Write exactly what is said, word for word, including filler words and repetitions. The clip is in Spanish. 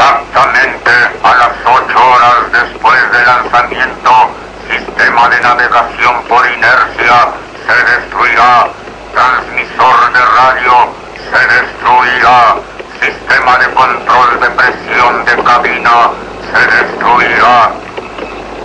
Exactamente a las ocho horas después del lanzamiento, sistema de navegación por inercia se destruirá. Transmisor de radio se destruirá. Sistema de control de presión de cabina se destruirá.